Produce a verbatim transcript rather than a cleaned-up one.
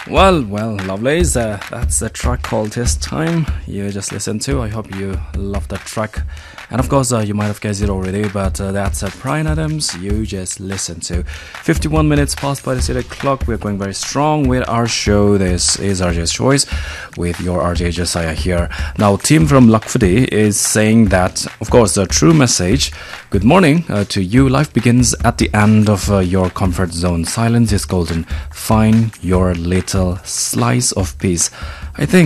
Well, well, lovelies, uh, that's a track called This Time you just listened to. I hope you love that track. And of course, uh, you might have guessed it already, but uh, that's uh, Bryan Adams you just listened to. fifty-one minutes past by the city clock. We're going very strong with our show. This is R J's Choice with your R J Josiah here. Now, Tim from Lakfudi is saying that, of course, the true message, good morning uh, to you. Life begins at the end of uh, your comfort zone. Silence is golden. Find your little slice of peace. I think